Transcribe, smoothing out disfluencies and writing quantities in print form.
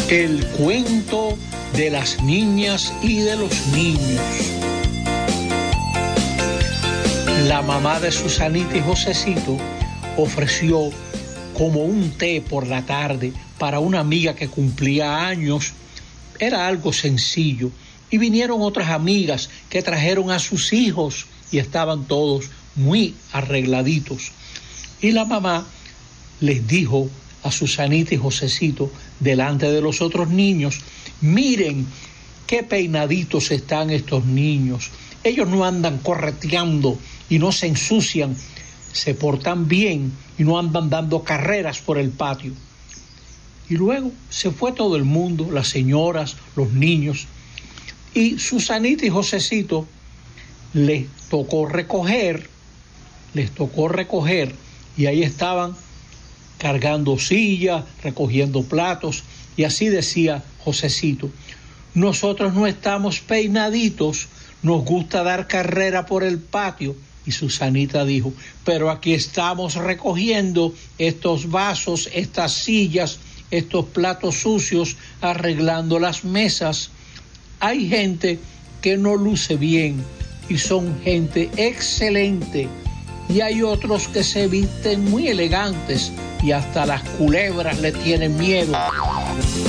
El cuento de las niñas y de los niños. La mamá de Susanita y Josecito ofreció como un té por la tarde para una amiga que cumplía años. Era algo sencillo. Y vinieron otras amigas que trajeron a sus hijos y estaban todos muy arregladitos. Y la mamá les dijo a Susanita y Josecito delante de los otros niños: miren qué peinaditos están estos niños. Ellos no andan correteando y no se ensucian, se portan bien y no andan dando carreras por el patio. Y luego se fue todo el mundo, las señoras, los niños, y Susanita y Josecito les tocó recoger, y ahí estaban cargando sillas, recogiendo platos, y así decía Josecito: nosotros no estamos peinaditos, nos gusta dar carrera por el patio. Y Susanita dijo: pero aquí estamos recogiendo estos vasos, estas sillas, estos platos sucios, arreglando las mesas. Hay gente que no luce bien y son gente excelente, y hay otros que se visten muy elegantes y hasta las culebras le tienen miedo.